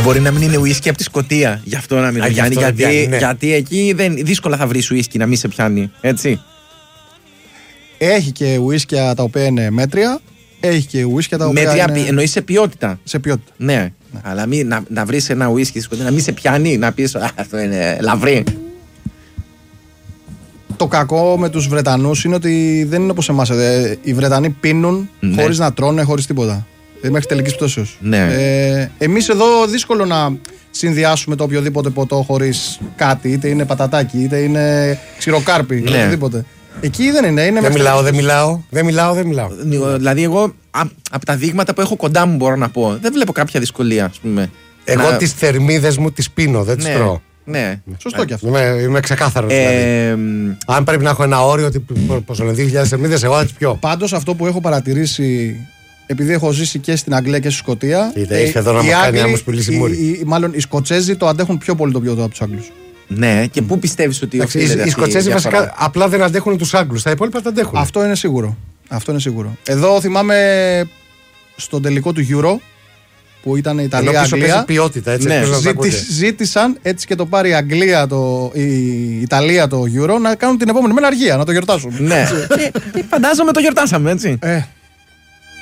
Μπορεί να μην είναι ουίσκι από τη Σκωτία. Γι' αυτό να μην το πιάνει. Γιατί εκεί δύσκολα θα βρει ουίσκι να μην σε πιάνει. Έτσι. Έχει και ουίσκια τα οποία είναι μέτρια. Έχει και ουίσκια τα οποία. Μέτρια είναι... εννοείς σε ποιότητα. Σε ποιότητα. Ναι. Αλλά να βρει ένα ουίσκι να μην σε πιάνει, να πει αυτό είναι λαβρί. Το κακό με τους Βρετανούς είναι ότι δεν είναι όπως εμάς. Οι Βρετανοί πίνουν χωρίς να τρώνε, χωρίς τίποτα. Μέχρι τελικής πτώσεως. Ναι. Εμείς εδώ δύσκολο να συνδυάσουμε το οποιοδήποτε ποτό χωρίς κάτι. Είτε είναι πατατάκι, είτε είναι ξηροκάρπι, οτιδήποτε. Εκεί δεν είναι. Δεν μιλάω. Δηλαδή, εγώ από τα δείγματα που έχω κοντά μου μπορώ να πω, δεν βλέπω κάποια δυσκολία, ας πούμε. Εγώ τις θερμίδες μου τις πίνω, δεν τις τρώω. Ναι. Σωστό κι αυτό. Είμαι ξεκάθαρος. Δηλαδή. Αν πρέπει να έχω ένα όριο, ότι πόσο είναι 2.000 θερμίδες, εγώ θα τις πιω. Πάντως αυτό που έχω παρατηρήσει, επειδή έχω ζήσει και στην Αγγλία και στη Σκωτία. Ήρθε εδώ να μου κάνει να μου σπουλήσει μούρι. Μάλλον οι Σκοτσέζοι το αντέχουν πιο πολύ το ποιοτό από τους Άγγλους. Ναι, και πού πιστεύεις ότι οι Σκοτσέζοι βασικά απλά δεν αντέχουν τους Άγγλους. Τα υπόλοιπα τα αντέχουν. Αυτό είναι σίγουρο. Εδώ θυμάμαι στον τελικό του Euro που ήταν η Ιταλία-Αγγλία. Ποιότητα, έτσι. Ναι, ζήτησαν έτσι και το πάρει η Ιταλία το Euro να κάνουν την επόμενη μέρα αργία, να το γιορτάσουν. Ναι. Και φαντάζομαι το γιορτάσαμε, έτσι.